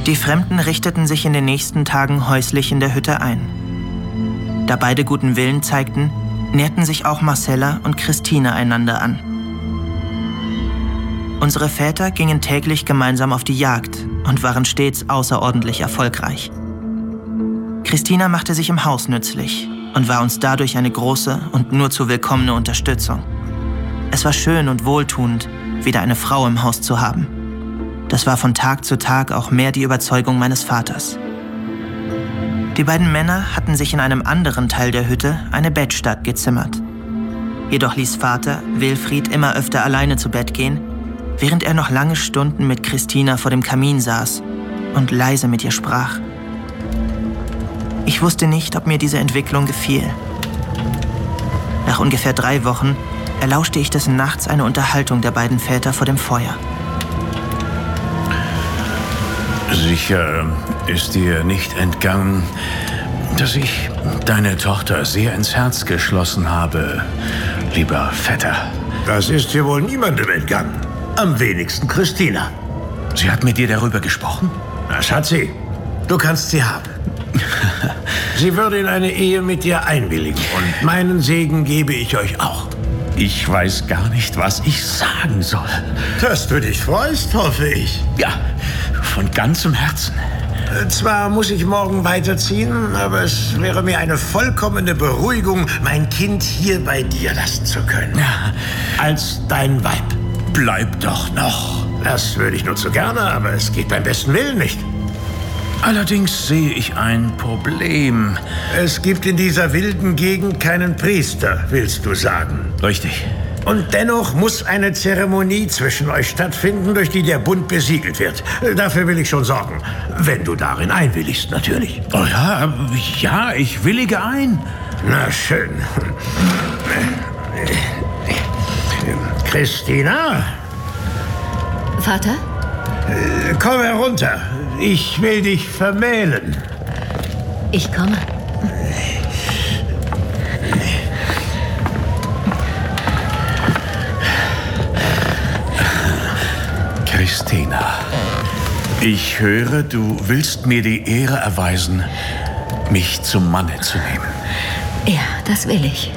Die Fremden richteten sich in den nächsten Tagen häuslich in der Hütte ein. Da beide guten Willen zeigten, näherten sich auch Marcella und Christine einander an. Unsere Väter gingen täglich gemeinsam auf die Jagd und waren stets außerordentlich erfolgreich. Christina machte sich im Haus nützlich und war uns dadurch eine große und nur zu willkommene Unterstützung. Es war schön und wohltuend, wieder eine Frau im Haus zu haben. Das war von Tag zu Tag auch mehr die Überzeugung meines Vaters. Die beiden Männer hatten sich in einem anderen Teil der Hütte eine Bettstatt gezimmert. Jedoch ließ Vater Wilfried immer öfter alleine zu Bett gehen, während er noch lange Stunden mit Christina vor dem Kamin saß und leise mit ihr sprach. Ich wusste nicht, ob mir diese Entwicklung gefiel. Nach ungefähr 3 Wochen erlauschte ich des Nachts eine Unterhaltung der beiden Väter vor dem Feuer. Sicher ist dir nicht entgangen, dass ich deine Tochter sehr ins Herz geschlossen habe, lieber Vetter. Das ist hier wohl niemandem entgangen. Am wenigsten Christina. Sie hat mit dir darüber gesprochen? Das hat sie. Du kannst sie haben. Sie würde in eine Ehe mit dir einwilligen und meinen Segen gebe ich euch auch. Ich weiß gar nicht, was ich sagen soll. Dass du dich freust, hoffe ich. Ja, von ganzem Herzen. Zwar muss ich morgen weiterziehen, aber es wäre mir eine vollkommene Beruhigung, mein Kind hier bei dir lassen zu können. Ja. Als dein Weib. Bleib doch noch. Das würde ich nur zu gerne, aber es geht beim besten Willen nicht. Allerdings sehe ich ein Problem. Es gibt in dieser wilden Gegend keinen Priester, willst du sagen? Richtig. Und dennoch muss eine Zeremonie zwischen euch stattfinden, durch die der Bund besiegelt wird. Dafür will ich schon sorgen. Wenn du darin einwilligst, natürlich. Oh ja, ich willige ein. Na schön. Christina? Vater? Komm herunter. Ich will dich vermählen. Ich komme. Christina, ich höre, du willst mir die Ehre erweisen, mich zum Manne zu nehmen. Ja, das will ich.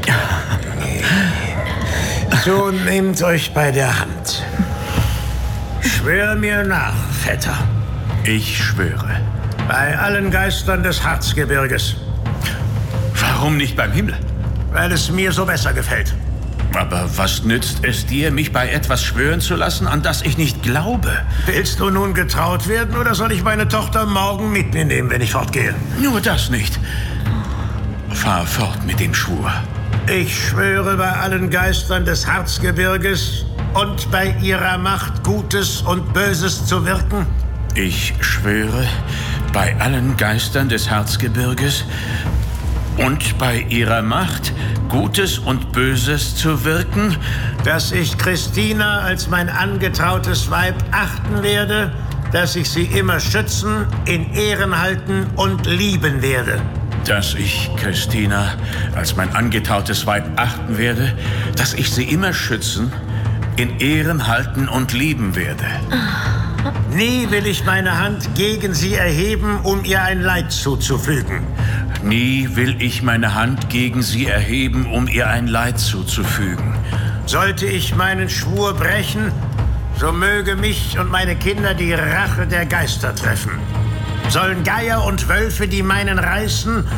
So nehmt euch bei der Hand. Schwör mir nach, Vetter. Ich schwöre. Bei allen Geistern des Harzgebirges. Warum nicht beim Himmel? Weil es mir so besser gefällt. Aber was nützt es dir, mich bei etwas schwören zu lassen, an das ich nicht glaube? Willst du nun getraut werden oder soll ich meine Tochter morgen mit mir nehmen, wenn ich fortgehe? Nur das nicht. Fahr fort mit dem Schwur. Ich schwöre bei allen Geistern des Harzgebirges und bei ihrer Macht, Gutes und Böses zu wirken. Ich schwöre bei allen Geistern des Harzgebirges und bei ihrer Macht, Gutes und Böses zu wirken, dass ich Christina als mein angetrautes Weib achten werde, dass ich sie immer schützen, in Ehren halten und lieben werde. Dass ich Christina als mein angetrautes Weib achten werde, dass ich sie immer schützen, in Ehren halten und lieben werde. Nie will ich meine Hand gegen sie erheben, um ihr ein Leid zuzufügen. Nie will ich meine Hand gegen sie erheben, um ihr ein Leid zuzufügen. Sollte ich meinen Schwur brechen, so möge mich und meine Kinder die Rache der Geister treffen. Sollen Geier und Wölfe, die meinen reißen,